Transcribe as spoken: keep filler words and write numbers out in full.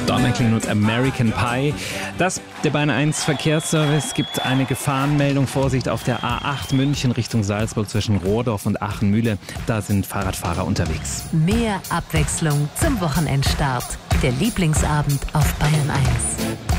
Don McLean und American Pie. Das der Bayern eins Verkehrsservice gibt eine Gefahrenmeldung. Vorsicht auf der A acht München Richtung Salzburg zwischen Rohrdorf und Aachen-Mühle. Da sind Fahrradfahrer unterwegs. Mehr Abwechslung zum Wochenendstart. Der Lieblingsabend auf Bayern eins.